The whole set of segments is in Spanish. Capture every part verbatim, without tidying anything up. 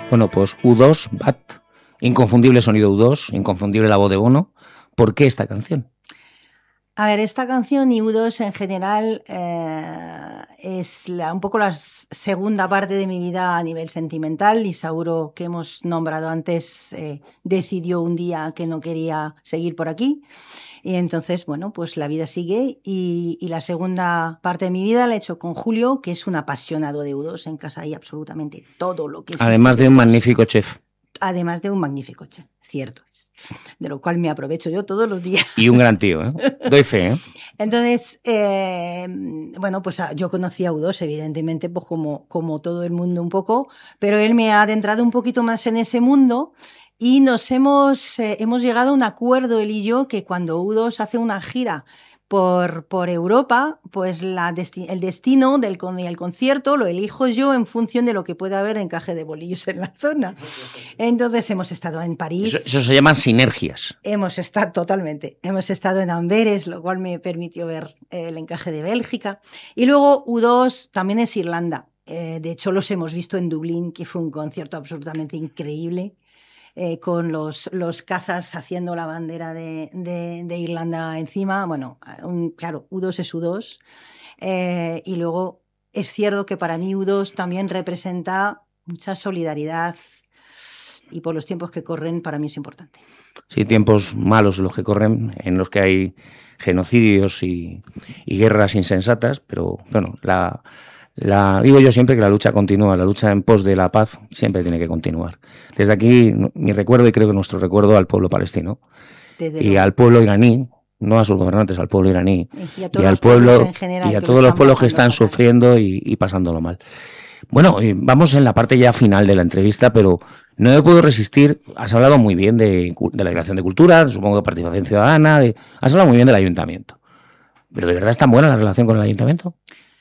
Bueno, pues U dos, Bat, inconfundible sonido U dos, inconfundible la voz de Bono. ¿Por qué esta canción? A ver, esta canción y U dos en general eh, es la, un poco la segunda parte de mi vida a nivel sentimental. Isauro, que hemos nombrado antes, eh, decidió un día que no quería seguir por aquí. Y entonces, bueno, pues la vida sigue y, y la segunda parte de mi vida la he hecho con Julio, que es un apasionado de U dos. En casa hay absolutamente todo lo que existe. Además de un magnífico chef. Además de un magnífico chef, cierto es. De lo cual me aprovecho yo todos los días. Y un gran tío, ¿eh? Doy fe, ¿eh? Entonces, eh, bueno, pues yo conocí a U dos, evidentemente, pues como, como todo el mundo un poco, pero él me ha adentrado un poquito más en ese mundo y nos hemos, eh, hemos llegado a un acuerdo, él y yo, que cuando U dos hace una gira por, por Europa, pues la desti- el destino del con- el concierto lo elijo yo en función de lo que pueda haber encaje de bolillos en la zona. Entonces hemos estado en París. Eso, eso se llaman sinergias. Hemos estado, totalmente, hemos estado en Amberes, lo cual me permitió ver eh, el encaje de Bélgica. Y luego U dos también es Irlanda. Eh, de hecho, los hemos visto en Dublín, que fue un concierto absolutamente increíble. Eh, con los, los cazas haciendo la bandera de, de, de Irlanda encima. Bueno, un, claro, U dos es U dos. Eh, y luego es cierto que para mí U dos también representa mucha solidaridad y por los tiempos que corren para mí es importante. Sí, tiempos malos los que corren, en los que hay genocidios y, y guerras insensatas, pero bueno, la... La, digo yo siempre que la lucha continúa, la lucha en pos de la paz siempre tiene que continuar. Desde aquí mi recuerdo y creo que nuestro recuerdo al pueblo palestino Desde y luego. Al pueblo iraní, no a sus gobernantes, al pueblo iraní y, a y al pueblo en general, y a todos los pueblos que están fatal. sufriendo y, y pasándolo mal. Bueno, vamos en la parte ya final de la entrevista, pero no me puedo resistir. Has hablado muy bien de, de la Dirección de Cultura, supongo de participación ciudadana, de, has hablado muy bien del ayuntamiento. ¿Pero de verdad es tan buena la relación con el ayuntamiento?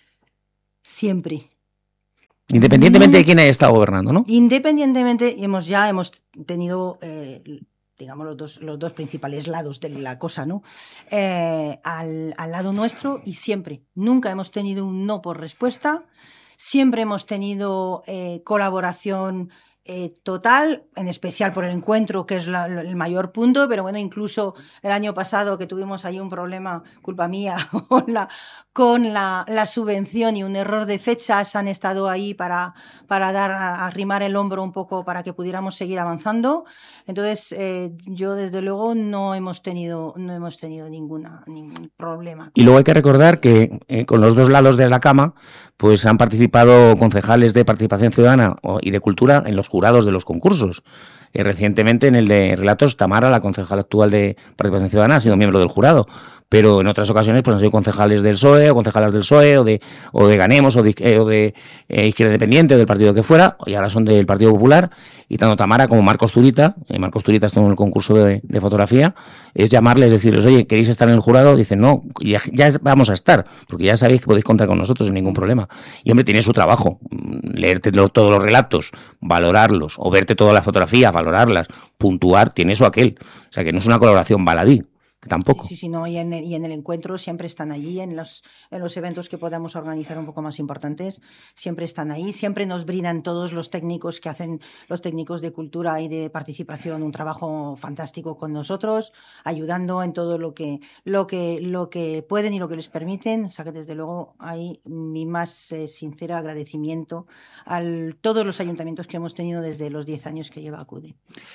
Siempre. Independientemente mm, de quién haya estado gobernando, ¿no? Independientemente, hemos ya hemos tenido, eh, digamos, los dos, los dos principales lados de la cosa, ¿no? Eh, al, al lado nuestro y siempre. Nunca hemos tenido un no por respuesta. Siempre hemos tenido eh, colaboración eh, total, en especial por el encuentro, que es la, el mayor punto, pero bueno, incluso el año pasado que tuvimos ahí un problema, culpa mía, con la, con la, la subvención y un error de fechas, han estado ahí para, para dar, a, arrimar el hombro un poco para que pudiéramos seguir avanzando. Entonces, eh, yo desde luego no hemos tenido, no hemos tenido ninguna, ningún problema. Y luego hay que recordar que eh, con los dos lados de la cama, pues han participado concejales de Participación Ciudadana y de Cultura en los jurados de los concursos. Eh, recientemente en el de Relatos, Tamara, la concejala actual de Participación Ciudadana, ha sido miembro del jurado, pero en otras ocasiones pues han sido concejales del P S O E o concejalas del P S O E o de, o de Ganemos o de, eh, o de eh, Izquierda Independiente, del partido que fuera, y ahora son del Partido Popular, y tanto Tamara como Marcos Zurita, eh, Marcos Zurita está en el concurso de, de fotografía, es llamarles, decirles, oye, ¿queréis estar en el jurado? Dicen, no, ya, ya vamos a estar, porque ya sabéis que podéis contar con nosotros sin ningún problema. Y hombre, tiene su trabajo, leerte lo, todos los relatos, valorarlos, o verte toda la fotografía, valorarlas, puntuar, tiene eso aquel. O sea, que no es una colaboración baladí. Tampoco. Sí, sí, sí, no, y en, el, y en el encuentro siempre están allí, en los, en los eventos que podamos organizar un poco más importantes, siempre están ahí, siempre nos brindan todos los técnicos que hacen, los técnicos de cultura y de participación, un trabajo fantástico con nosotros, ayudando en todo lo que, lo que, lo que pueden y lo que les permiten. O sea que desde luego hay mi más eh, sincero agradecimiento a todos los ayuntamientos que hemos tenido desde los diez años que lleva ACUDE.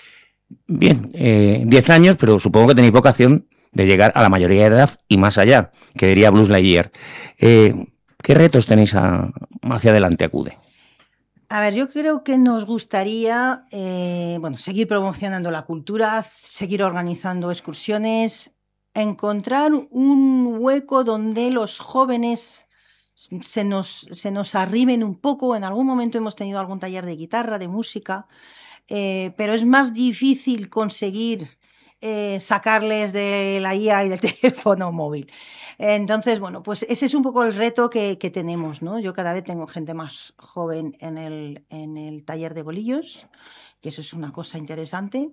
Bien, eh, diez años, pero supongo que tenéis vocación de llegar a la mayoría de edad y más allá, que diría Buzz Lightyear. Eh, ¿Qué retos tenéis a, hacia adelante, ACUDE? A ver, yo creo que nos gustaría eh, bueno, seguir promocionando la cultura, seguir organizando excursiones, encontrar un hueco donde los jóvenes se nos, se nos arrimen un poco. En algún momento hemos tenido algún taller de guitarra, de música, eh, pero es más difícil conseguir Eh, sacarles de la I A y del teléfono móvil. Entonces, bueno, pues ese es un poco el reto que, que tenemos, ¿no? Yo cada vez tengo gente más joven en el, en el taller de bolillos, que eso es una cosa interesante.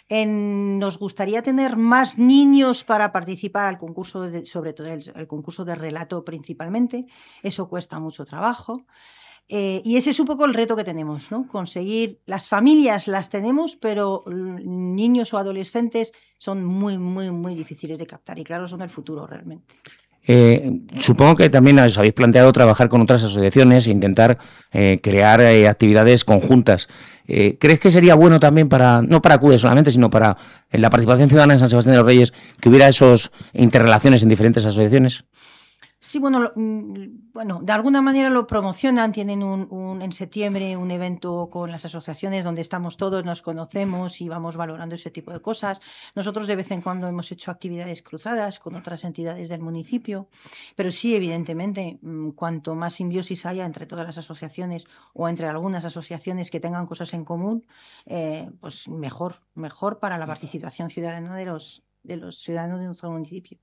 En, nos gustaría tener más niños para participar al concurso, de, sobre todo el, el concurso de relato principalmente. Eso cuesta mucho trabajo. Eh, y ese es un poco el reto que tenemos, ¿no? Conseguir, las familias las tenemos, pero niños o adolescentes son muy, muy, muy difíciles de captar y claro, son el futuro realmente. Eh, supongo que también os habéis planteado trabajar con otras asociaciones e intentar eh, crear eh, actividades conjuntas. Eh, ¿Crees que sería bueno también para, no para C U E solamente, sino para en la participación ciudadana en San Sebastián de los Reyes, que hubiera esos interrelaciones en diferentes asociaciones? Sí, bueno, lo, bueno, de alguna manera lo promocionan, tienen un, un, en septiembre un evento con las asociaciones donde estamos todos, nos conocemos y vamos valorando ese tipo de cosas. Nosotros de vez en cuando hemos hecho actividades cruzadas con otras entidades del municipio, pero sí, evidentemente, cuanto más simbiosis haya entre todas las asociaciones o entre algunas asociaciones que tengan cosas en común, eh, pues mejor, mejor para la participación ciudadana de los, de los ciudadanos de nuestro municipio.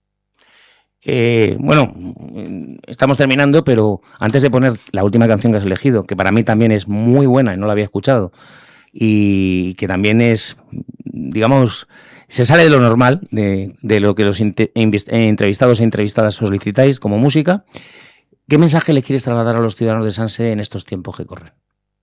Eh, bueno, estamos terminando, pero antes de poner la última canción que has elegido, que para mí también es muy buena y no la había escuchado, y que también es, digamos, se sale de lo normal, de, de lo que los entrevistados e entrevistadas solicitáis como música, ¿qué mensaje le quieres trasladar a los ciudadanos de Sanse en estos tiempos que corren?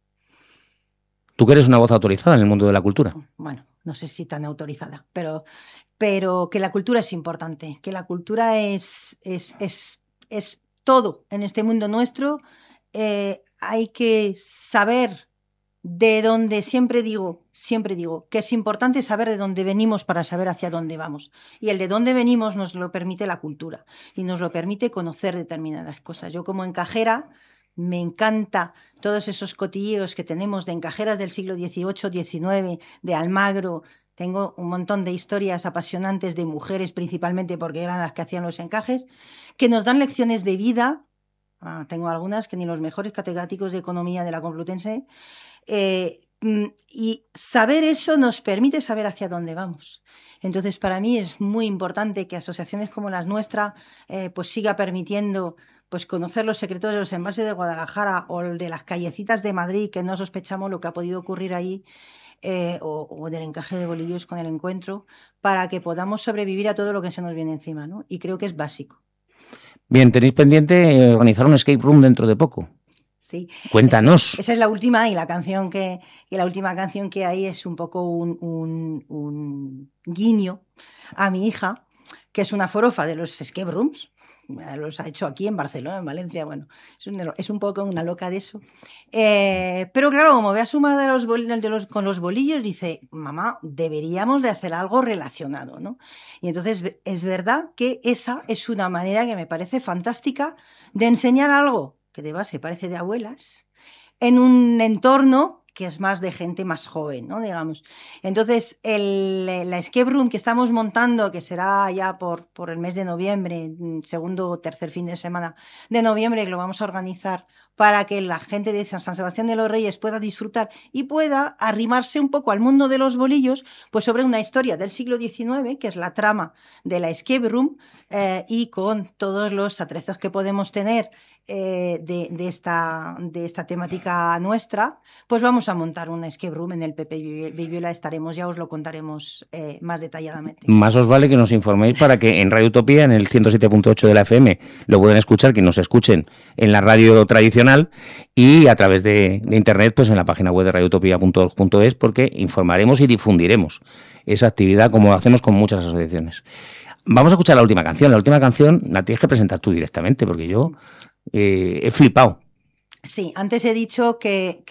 Tú que eres una voz autorizada en el mundo de la cultura. Bueno, no sé si tan autorizada, pero, pero que la cultura es importante, que la cultura es, es, es, es todo en este mundo nuestro. Eh, hay que saber de dónde, siempre digo, siempre digo, que es importante saber de dónde venimos para saber hacia dónde vamos. Y el de dónde venimos nos lo permite la cultura y nos lo permite conocer determinadas cosas. Yo como encajera me encanta todos esos cotilleos que tenemos de encajeras del siglo dieciocho, diecinueve, de Almagro. Tengo un montón de historias apasionantes de mujeres principalmente porque eran las que hacían los encajes, que nos dan lecciones de vida. Ah, tengo algunas que ni los mejores catedráticos de economía de la Complutense. Eh, y saber eso nos permite saber hacia dónde vamos. Entonces, para mí es muy importante que asociaciones como las nuestras eh, pues siga permitiendo pues conocer los secretos de los embalses de Guadalajara o de las callecitas de Madrid, que no sospechamos lo que ha podido ocurrir ahí, eh, o, o del encaje de bolillos con el encuentro, para que podamos sobrevivir a todo lo que se nos viene encima, ¿no? Y creo que es básico. Bien, tenéis pendiente organizar un escape room dentro de poco. Sí. Cuéntanos. Esa es la última y la canción que y la última canción que hay es un poco un, un, un guiño a mi hija, que es una forofa de los escape rooms. Los ha hecho aquí en Barcelona, en Valencia. Bueno, es un, es un poco una loca de eso. Eh, pero claro, como ve a su madre de los, de los, con los bolillos, dice, mamá, deberíamos de hacer algo relacionado, ¿no? Y entonces es verdad que esa es una manera que me parece fantástica de enseñar algo que de base parece de abuelas, en un entorno que es más de gente más joven, ¿no? Digamos. Entonces, el, la escape room que estamos montando, que será ya por, por el mes de noviembre, segundo o tercer fin de semana de noviembre, que lo vamos a organizar para que la gente de San Sebastián de los Reyes pueda disfrutar y pueda arrimarse un poco al mundo de los bolillos, pues sobre una historia del siglo diecinueve, que es la trama de la escape room, eh, y con todos los atrezos que podemos tener eh, de, de, esta, de esta temática nuestra, pues vamos a montar una escape room en el Pepe Villuela. Estaremos, ya os lo contaremos eh, más detalladamente. Más os vale que nos informéis para que en Radio Utopía, en el ciento siete punto ocho de la F M, lo puedan escuchar, que nos escuchen en la radio tradicional y a través de, de internet, pues en la página web de radio utopía punto org punto es, porque informaremos y difundiremos esa actividad como hacemos con muchas asociaciones. Vamos a escuchar la última canción. La última canción la tienes que presentar tú directamente, porque yo eh, he flipado. Sí, antes he dicho que,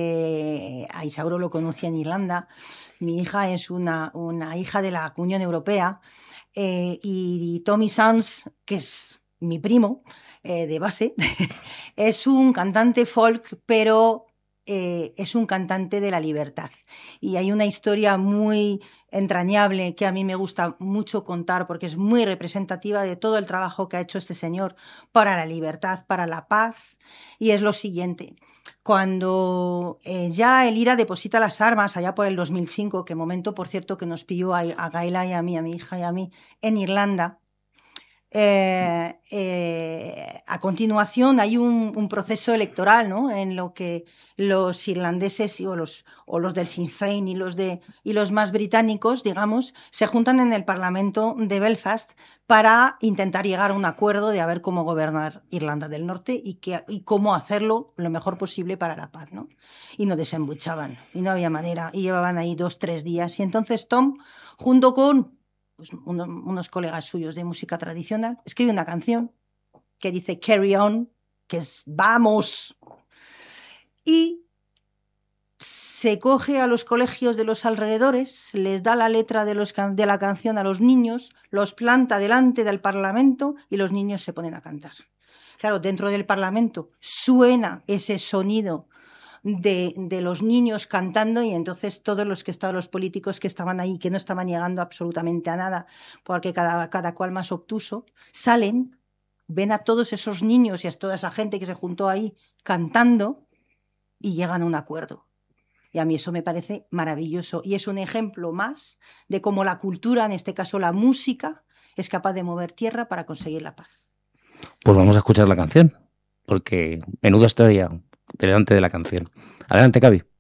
que a Isauro lo conocí en Irlanda. Mi hija es una, una hija de la Unión Europea eh, y, y Tommy Sands, que es mi primo eh, de base, es un cantante folk, pero eh, es un cantante de la libertad. Y hay una historia muy entrañable que a mí me gusta mucho contar porque es muy representativa de todo el trabajo que ha hecho este señor para la libertad, para la paz, y es lo siguiente. Cuando eh, ya el IRA deposita las armas allá por el dos mil cinco, que momento por cierto que nos pilló a, a Gaila y a mí, a mi hija y a mí en Irlanda, Eh, eh, a continuación hay un, un proceso electoral, ¿no? En lo que los irlandeses y, o, los, o los del Sinn Féin y los, de, y los más británicos, digamos, se juntan en el Parlamento de Belfast para intentar llegar a un acuerdo de a ver cómo gobernar Irlanda del Norte y, que, y cómo hacerlo lo mejor posible para la paz, ¿no? Y no desembuchaban, y no había manera, y llevaban ahí dos, tres días. Y entonces Tom, junto con pues, uno, unos colegas suyos de música tradicional, escribe una canción que dice Carry On, que es vamos. Y se coge a los colegios de los alrededores, les da la letra de, los, de la canción a los niños, los planta delante del Parlamento y los niños se ponen a cantar. Claro, dentro del Parlamento suena ese sonido de, de, los niños cantando y entonces todos los que estaban, los políticos que estaban ahí, que no estaban llegando absolutamente a nada, porque cada, cada cual más obtuso, salen, ven a todos esos niños y a toda esa gente que se juntó ahí cantando y llegan a un acuerdo. Y a mí eso me parece maravilloso y es un ejemplo más de cómo la cultura, en este caso la música, es capaz de mover tierra para conseguir la paz. Pues vamos a escuchar la canción, porque menuda historia delante de la canción. Adelante, Cavi.